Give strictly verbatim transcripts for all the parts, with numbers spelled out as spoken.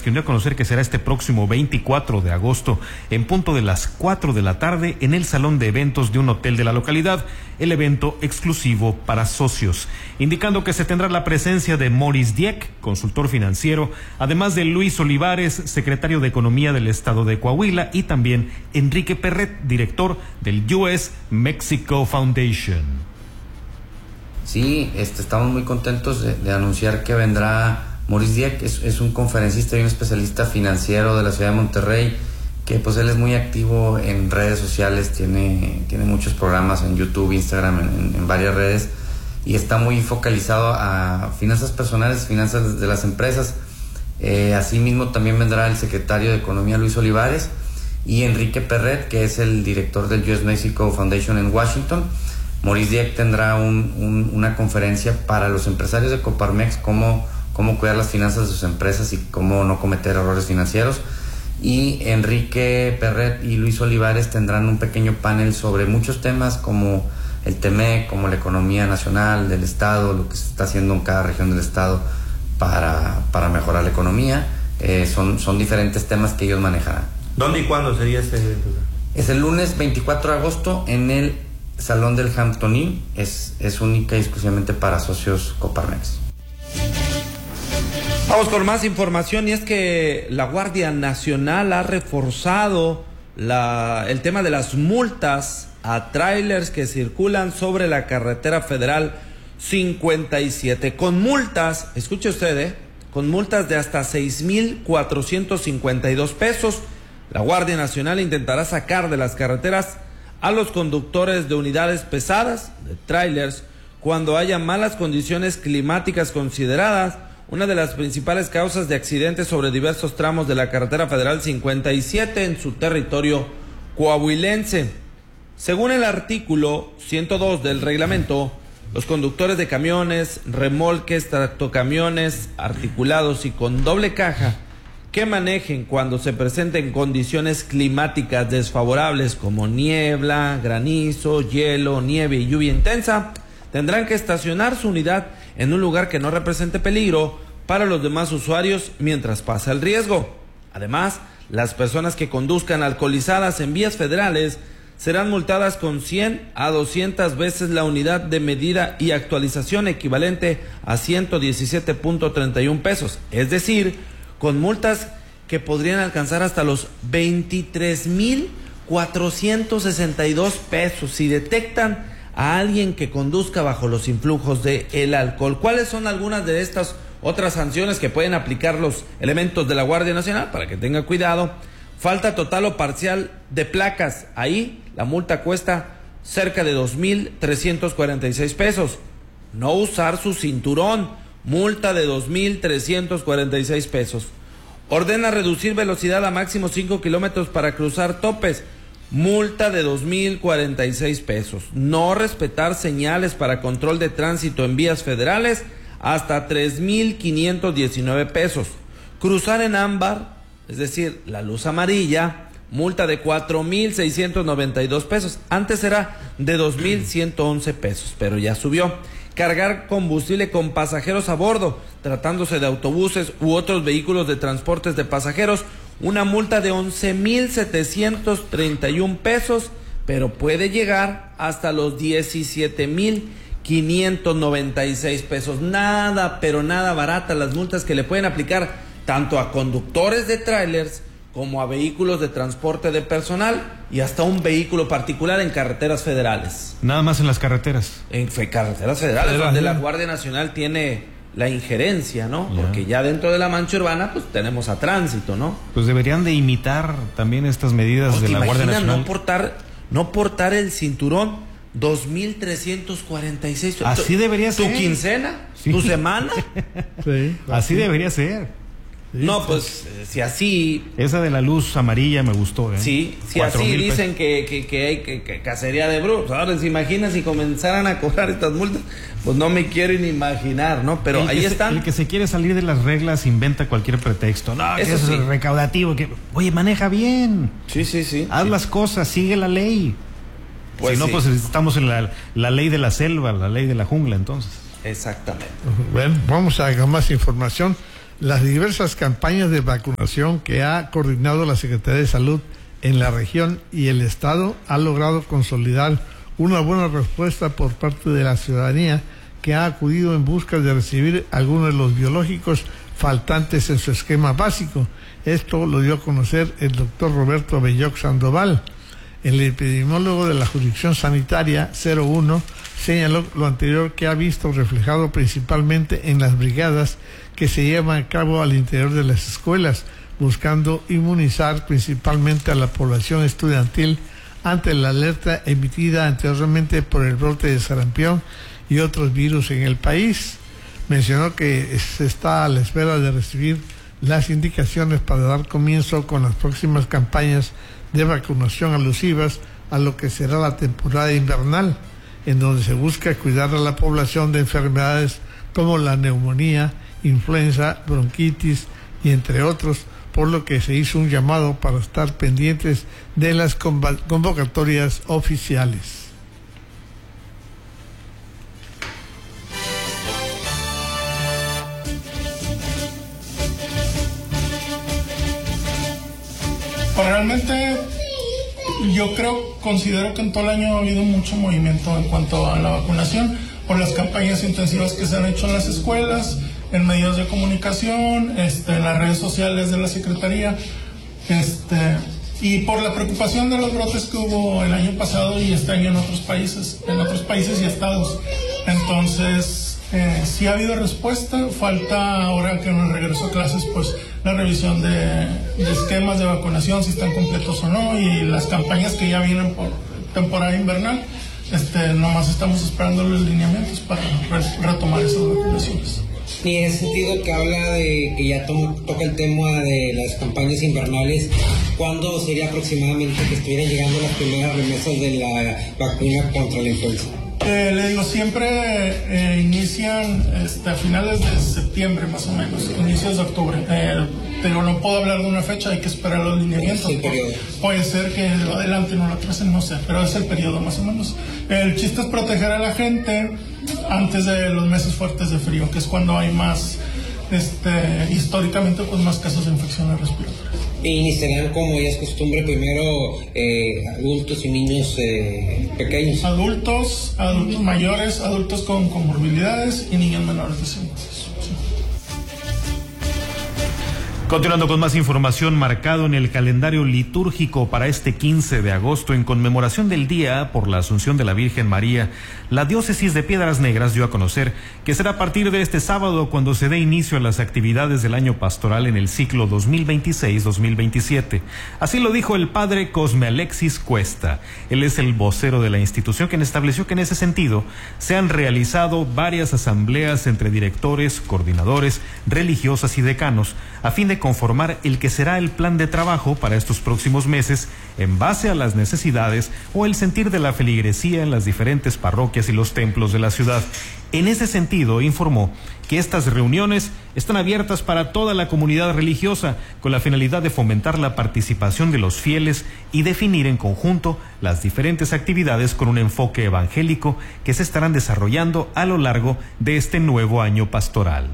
quien dio a conocer que será este próximo veinticuatro de agosto en punto de las cuatro de la tarde en el salón de eventos de un hotel de la localidad, el evento exclusivo para socios, indicando que se tendrá la presencia de Maurice Dieck, consultor financiero, además de Luis Olivares, secretario de Economía del Estado de Coahuila, y también Enrique Perret, director del U S Mexico Foundation. Sí, este, estamos muy contentos de, de anunciar que vendrá Maurice Dieck, es, es un conferencista y un especialista financiero de la ciudad de Monterrey, que pues él es muy activo en redes sociales, tiene, tiene muchos programas en YouTube, Instagram, en, en varias redes, y está muy focalizado a finanzas personales, finanzas de las empresas. Eh, asimismo también vendrá el secretario de Economía Luis Olivares y Enrique Perret, que es el director del U S Mexico Foundation en Washington. Maurice Dieck tendrá un, un, una conferencia para los empresarios de Coparmex, cómo, cómo cuidar las finanzas de sus empresas y cómo no cometer errores financieros. Y Enrique Perret y Luis Olivares tendrán un pequeño panel sobre muchos temas como el T M E C, como la economía nacional del Estado, lo que se está haciendo en cada región del Estado para, para mejorar la economía. Eh, son, son diferentes temas que ellos manejarán. ¿Dónde y cuándo sería este evento? Es el lunes veinticuatro de agosto en el Salón del Hampton Inn. Es, es única y exclusivamente para socios Coparmex. Vamos con más información, y es que la Guardia Nacional ha reforzado la, el tema de las multas a trailers que circulan sobre la carretera federal cincuenta y siete, con multas, escuche usted, ¿eh? con multas de hasta seis mil cuatrocientos cincuenta y dos pesos. La Guardia Nacional intentará sacar de las carreteras a los conductores de unidades pesadas, de trailers, cuando haya malas condiciones climáticas consideradas una de las principales causas de accidentes sobre diversos tramos de la carretera federal cincuenta y siete en su territorio coahuilense. Según el artículo ciento dos del reglamento, los conductores de camiones, remolques, tractocamiones articulados y con doble caja que manejen cuando se presenten condiciones climáticas desfavorables como niebla, granizo, hielo, nieve y lluvia intensa, tendrán que estacionar su unidad en un lugar que no represente peligro para los demás usuarios mientras pasa el riesgo. Además, las personas que conduzcan alcoholizadas en vías federales serán multadas con cien a doscientas veces la unidad de medida y actualización, equivalente a ciento diecisiete punto treinta y uno pesos, es decir, con multas que podrían alcanzar hasta los veintitrés mil cuatrocientos sesenta y dos pesos si detectan a alguien que conduzca bajo los influjos del alcohol. ¿Cuáles son algunas de estas otras sanciones que pueden aplicar los elementos de la Guardia Nacional? Para que tenga cuidado: falta total o parcial de placas, ahí la multa cuesta cerca de dos mil trescientos cuarenta y seis pesos. No usar su cinturón, multa de dos mil trescientos cuarenta y seis pesos. Ordena reducir velocidad a máximo cinco kilómetros para cruzar topes, multa de dos mil cuarenta y seis pesos. No respetar señales para control de tránsito en vías federales, hasta tres mil quinientos diecinueve pesos. Cruzar en ámbar, es decir, la luz amarilla, multa de cuatro mil seiscientos noventa y dos pesos. Antes era de dos mil ciento once pesos, pero ya subió. Cargar combustible con pasajeros a bordo, tratándose de autobuses u otros vehículos de transportes de pasajeros, una multa de once mil setecientos treinta y uno pesos, pero puede llegar hasta los diecisiete mil quinientos noventa y seis pesos. Nada, pero nada barata las multas que le pueden aplicar tanto a conductores de trailers como a vehículos de transporte de personal y hasta un vehículo particular en carreteras federales. Nada más en las carreteras. En fe, carreteras federales, Federal, donde la Guardia Nacional tiene la injerencia, ¿no? Ya. Porque ya dentro de la mancha urbana, pues tenemos a tránsito, ¿no? Pues deberían de imitar también estas medidas no, de la Guardia Nacional. No portar, no portar el cinturón, dos mil trescientos cuarenta y seis. Así debería ¿Tu ser. ¿Tu quincena? Sí. ¿Tu semana? Sí. Así debería ser. Sí, no, pues eh, si así... Esa de la luz amarilla me gustó, ¿eh? Sí, si así dicen que, que, que hay que, que cacería de brujos. Ahora, ¿se imagina si comenzaran a cobrar estas multas? Pues no me quiero ni imaginar, ¿no? Pero el ahí se, están. El que se quiere salir de las reglas inventa cualquier pretexto. No, eso, que eso sí. Es recaudativo. Que, oye, maneja bien. Sí, sí, sí. Haz sí. las cosas, sigue la ley. Pues si no, sí. Pues estamos en la, la ley de la selva, la ley de la jungla, entonces. Exactamente. Bueno, vamos a más información. las diversas campañas de vacunación que ha coordinado la Secretaría de Salud en la región y el Estado ha logrado consolidar una buena respuesta por parte de la ciudadanía que ha acudido en busca de recibir algunos de los biológicos faltantes en su esquema básico. Esto lo dio a conocer el doctor Roberto Belloc Sandoval. El epidemiólogo de la jurisdicción sanitaria cero uno señaló lo anterior, que ha visto reflejado principalmente en las brigadas que se llevan a cabo al interior de las escuelas, buscando inmunizar principalmente a la población estudiantil ante la alerta emitida anteriormente por el brote de sarampión y otros virus en el país. Mencionó que se está a la espera de recibir las indicaciones para dar comienzo con las próximas campañas de vacunación alusivas a lo que será la temporada invernal, en donde se busca cuidar a la población de enfermedades como la neumonía, influenza, bronquitis y entre otros, por lo que se hizo un llamado para estar pendientes de las convocatorias oficiales. Pues realmente yo creo, considero que en todo el año ha habido mucho movimiento en cuanto a la vacunación por las campañas intensivas que se han hecho en las escuelas, en medios de comunicación, este, en las redes sociales de la Secretaría, este, y por la preocupación de los brotes que hubo el año pasado y este año en otros países, en otros países y estados. Entonces, eh, sí ha habido respuesta, falta ahora que en el regreso a clases, pues la revisión de, de esquemas de vacunación, si están completos o no, y las campañas que ya vienen por temporada invernal. Este, nomás estamos esperando los lineamientos para re- retomar esas vacunaciones. Y en ese sentido que habla de que ya to- toca el tema de las campañas invernales, ¿cuándo sería aproximadamente que estuvieran llegando las primeras remesas de la vacuna contra la influenza? Eh, le digo, siempre eh, inician este, a finales de septiembre más o menos, inicios de octubre. Eh, pero no puedo hablar de una fecha, hay que esperar los lineamientos. Sí, puede ser que lo adelanten o lo atrasen, no sé, pero es el periodo más o menos. El chiste es proteger a la gente antes de los meses fuertes de frío, que es cuando hay más, este, históricamente, pues más casos de infecciones respiratorias. Y iniciarán, como ya es costumbre, primero eh, adultos y niños eh, pequeños. Adultos, adultos mayores, adultos con comorbilidades y niños menores de cinco años. Continuando con más información, marcado en el calendario litúrgico para este quince de agosto en conmemoración del Día por la Asunción de la Virgen María, la Diócesis de Piedras Negras dio a conocer que será a partir de este sábado cuando se dé inicio a las actividades del año pastoral en el ciclo dos mil veintiséis dos mil veintisiete. Así lo dijo el padre Cosme Alexis Cuesta. Él es el vocero de la institución, quien estableció que en ese sentido se han realizado varias asambleas entre directores, coordinadores, religiosas y decanos a fin de conformar el que será el plan de trabajo para estos próximos meses en base a las necesidades o el sentir de la feligresía en las diferentes parroquias y los templos de la ciudad. En ese sentido, informó que estas reuniones están abiertas para toda la comunidad religiosa con la finalidad de fomentar la participación de los fieles y definir en conjunto las diferentes actividades con un enfoque evangélico que se estarán desarrollando a lo largo de este nuevo año pastoral.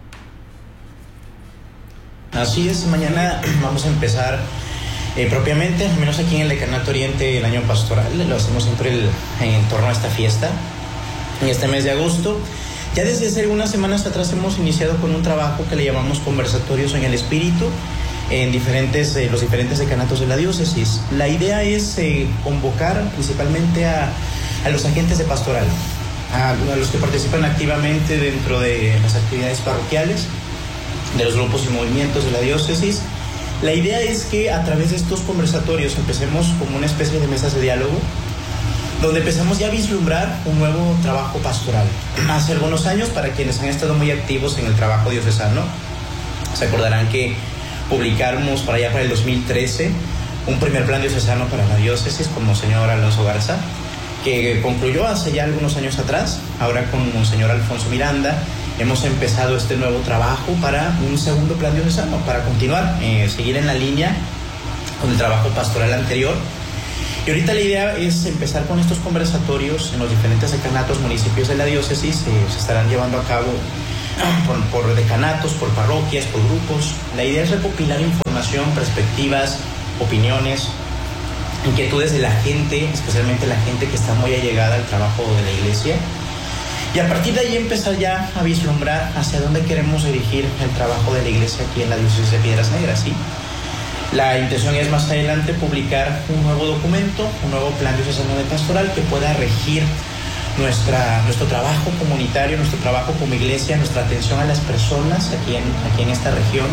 Así es, mañana vamos a empezar eh, propiamente, al menos aquí en el Decanato Oriente, el año pastoral. Lo hacemos siempre el, en torno a esta fiesta, en este mes de agosto. Ya desde hace algunas semanas atrás hemos iniciado con un trabajo que le llamamos conversatorios en el espíritu, en diferentes, eh, los diferentes decanatos de la diócesis. La idea es eh, convocar principalmente a, a los agentes de pastoral, a, a los que participan activamente dentro de las actividades parroquiales, de los grupos y movimientos de la diócesis. La idea es que a través de estos conversatorios empecemos como una especie de mesas de diálogo, donde empezamos ya a vislumbrar un nuevo trabajo pastoral. Hace algunos años, para quienes han estado muy activos en el trabajo diocesano, se acordarán que publicamos para allá para el dos mil trece un primer plan diocesano para la diócesis con Monseñor Alonso Garza, que concluyó hace ya algunos años atrás. Ahora con Monseñor Alfonso Miranda hemos empezado este nuevo trabajo para un segundo plan diocesano, para continuar, eh, seguir en la línea con el trabajo pastoral anterior. Y ahorita la idea es empezar con estos conversatorios en los diferentes decanatos, municipios de la diócesis. Eh, se estarán llevando a cabo por, por decanatos, por parroquias, por grupos. La idea es recopilar información, perspectivas, opiniones, inquietudes de la gente, especialmente la gente que está muy allegada al trabajo de la iglesia, y a partir de ahí empezar ya a vislumbrar hacia dónde queremos dirigir el trabajo de la iglesia aquí en la diócesis de Piedras Negras, ¿sí? La intención es más adelante publicar un nuevo documento, un nuevo plan diocesano de pastoral que pueda regir nuestra, nuestro trabajo comunitario, nuestro trabajo como iglesia, nuestra atención a las personas aquí en, aquí en esta región.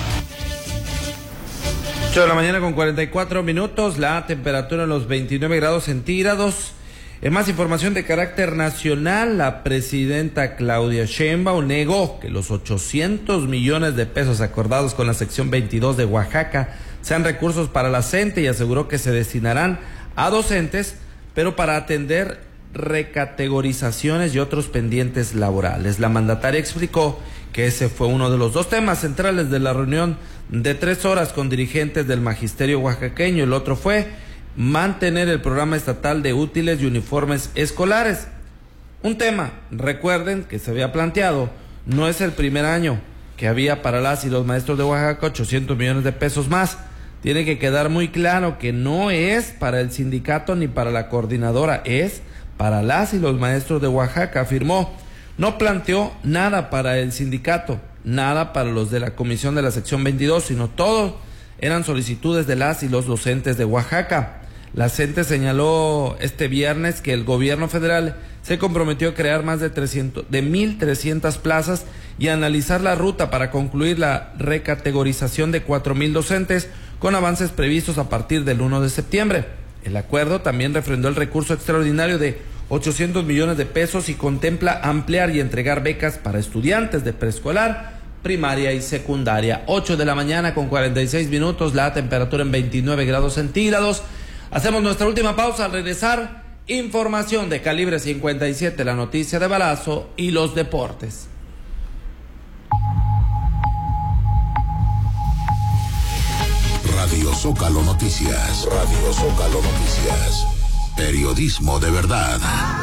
ocho de la mañana con cuarenta y cuatro minutos, la temperatura en los veintinueve grados centígrados. En más información de carácter nacional, la presidenta Claudia Sheinbaum negó que los ochocientos millones de pesos acordados con la sección veintidós de Oaxaca sean recursos para la C E N T E y aseguró que se destinarán a docentes, pero para atender recategorizaciones y otros pendientes laborales. La mandataria explicó que ese fue uno de los dos temas centrales de la reunión de tres horas con dirigentes del magisterio oaxaqueño. El otro fue mantener el programa estatal de útiles y uniformes escolares. Un tema, recuerden, que se había planteado, no es el primer año que había para las y los maestros de Oaxaca ochocientos millones de pesos más. Tiene que quedar muy claro que no es para el sindicato ni para la coordinadora, es para las y los maestros de Oaxaca, afirmó. No planteó nada para el sindicato, nada para los de la comisión de la sección veintidós, sino todo eran solicitudes de las y los docentes de Oaxaca. La C E N T E señaló este viernes que el gobierno federal se comprometió a crear más de trescientos, de mil trescientas plazas y analizar la ruta para concluir la recategorización de cuatro mil docentes con avances previstos a partir del primero de septiembre. El acuerdo también refrendó el recurso extraordinario de ochocientos millones de pesos y contempla ampliar y entregar becas para estudiantes de preescolar, primaria y secundaria. ocho de la mañana con cuarenta y seis minutos, la temperatura en veintinueve grados centígrados. Hacemos nuestra última pausa. Al regresar, información de calibre cincuenta y siete, la noticia de balazo y los deportes. Radio Zócalo Noticias. Radio Zócalo Noticias. Periodismo de verdad.